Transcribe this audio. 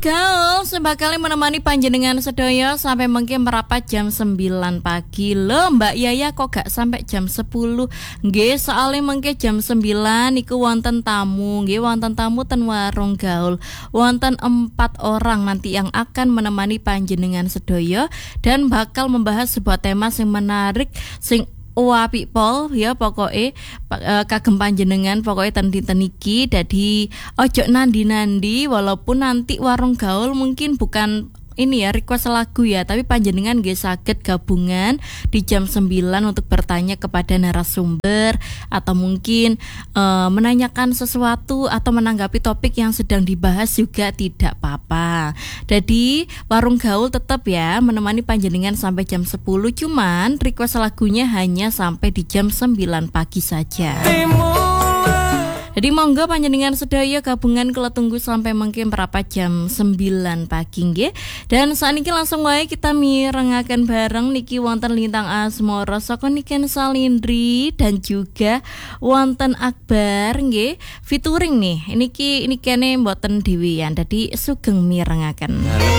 Gaul sebakali menemani panjenengan sedaya sampai mungkin merapat jam 9 pagi. Loh Mbak Yaya kok gak sampai jam 10? Nggih, soalnya mungkin jam 9 iku wonten tamu. Nggih, wonten tamu ten warung gaul. Wonten 4 orang nanti yang akan menemani panjenengan sedaya dan bakal membahas sebuah tema yang menarik sing Wapi pol ya pokoknya kagem panjenengan pokoknya ten iki dadi ojo nandi-nandi walaupun nanti warung gaul mungkin bukan ini ya request lagu ya, tapi panjenengan nggih saged gabungan di jam 9 untuk bertanya kepada narasumber atau mungkin menanyakan sesuatu atau menanggapi topik yang sedang dibahas juga tidak apa-apa. Jadi warung gaul tetap ya menemani panjenengan sampai jam 10, cuman request lagunya hanya sampai di jam 9 pagi saja. Jadi monggo panjenengan sedaya gabungan kula tunggu sampai mungkin berapa jam 9 pagi nggih. Dan saat ini langsung wae kita mirengaken bareng niki wonten Lintang Asmara saka Niken Salindri dan juga wonten Akbar nggih featuring nih. Ini kene mboten dhewean. Dadi sugeng mirengaken.